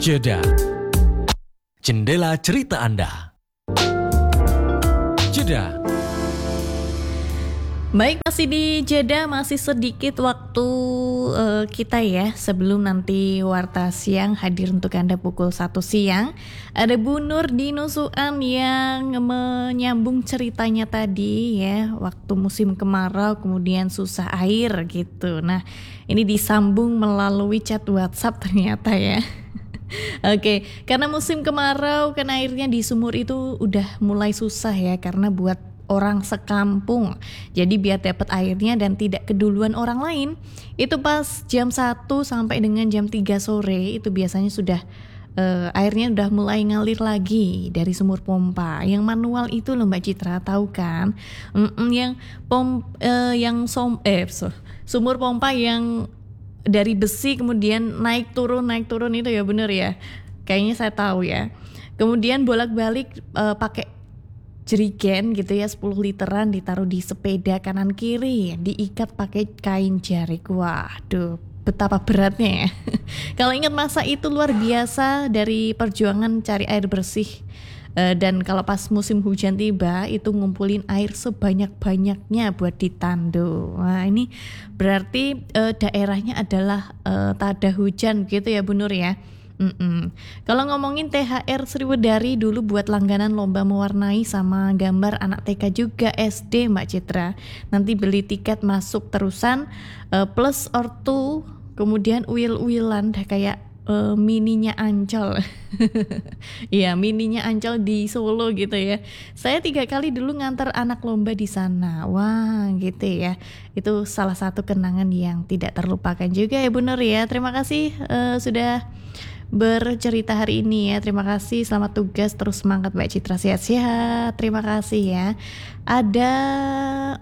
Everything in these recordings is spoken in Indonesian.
Jeda. Jendela cerita Anda. Jeda. Baik, masih di jeda, masih sedikit waktu kita ya sebelum nanti Warta Siang hadir untuk Anda pukul 1 siang. Ada Bu Nur di Nusukan yang menyambung ceritanya tadi ya, waktu musim kemarau kemudian susah air gitu. Nah, ini disambung melalui chat WhatsApp ternyata ya. Oke, karena musim kemarau kan airnya di sumur itu udah mulai susah ya, karena buat orang sekampung. Jadi biar dapat airnya dan tidak keduluan orang lain, itu pas jam 1 sampai dengan jam 3 sore itu biasanya sudah airnya udah mulai ngalir lagi dari sumur pompa. Yang manual itu loh Mbak Citra, tahu kan? Sumur pompa yang dari besi kemudian naik turun itu ya, bener ya? Kayaknya saya tahu ya. Kemudian bolak-balik pakai jerigen gitu ya, 10 literan ditaruh di sepeda kanan kiri, diikat pakai kain jarik. Waduh, betapa beratnya ya. Kalau ingat masa itu luar biasa dari perjuangan cari air bersih. Dan kalau pas musim hujan tiba itu ngumpulin air sebanyak-banyaknya buat ditandu. Wah, ini berarti daerahnya adalah tada hujan gitu ya Bu Nur ya. Kalau ngomongin THR Sriwedari dulu buat langganan lomba mewarnai sama gambar anak TK juga SD Mbak Citra. Nanti beli tiket masuk terusan plus ortu, kemudian uil-uilan dah kayak mininya Ancol. Iya, mininya Ancol di Solo gitu ya. Saya 3 kali dulu ngantar anak lomba di sana. Wah, gitu ya. Itu salah satu kenangan yang tidak terlupakan juga ya Bu Nur ya. Terima kasih sudah bercerita hari ini ya. Terima kasih, selamat tugas, terus semangat Mbak Citra, sehat-sehat. Terima kasih ya. Ada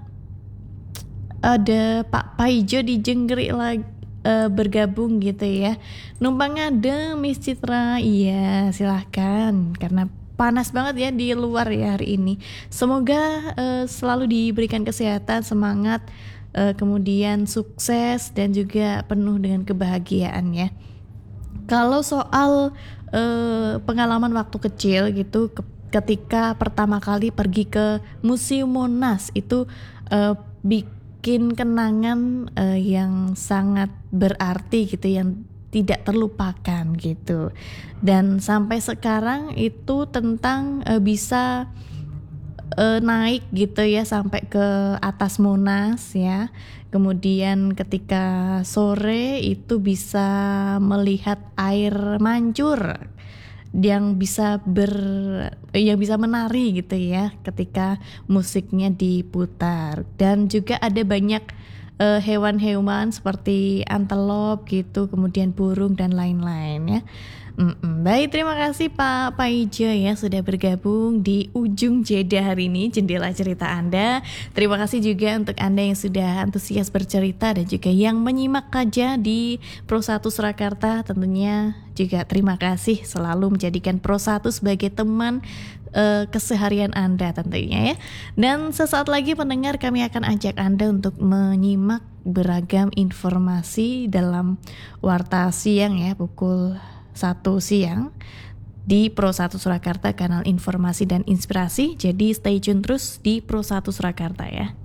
Pak Paijo di Jenggeri lagi bergabung gitu ya. Numpang ada Miss Citra. Iya, silahkan, karena panas banget ya di luar ya hari ini. Semoga selalu diberikan kesehatan, semangat, kemudian sukses dan juga penuh dengan kebahagiaan ya. Kalau soal pengalaman waktu kecil gitu, ketika pertama kali pergi ke Museum Monas itu bikin kenangan yang sangat berarti gitu, yang tidak terlupakan gitu. Dan sampai sekarang itu tentang bisa naik gitu ya sampai ke atas Monas ya. Kemudian ketika sore itu bisa melihat air mancur yang bisa menari gitu ya ketika musiknya diputar. Dan juga ada banyak hewan-hewan seperti antelop gitu, kemudian burung dan lain-lain ya. Baik, terima kasih Pak Paijo ya sudah bergabung di ujung jeda hari ini, jendela cerita Anda. Terima kasih juga untuk Anda yang sudah antusias bercerita dan juga yang menyimak aja di Pro 1 Surakarta. Tentunya juga terima kasih selalu menjadikan Pro 1 sebagai teman keseharian Anda tentunya ya. Dan sesaat lagi pendengar, kami akan ajak Anda untuk menyimak beragam informasi dalam Warta Siang ya, pukul 1 siang di Pro 1 Surakarta, kanal informasi dan inspirasi. Jadi stay tune terus di Pro 1 Surakarta ya.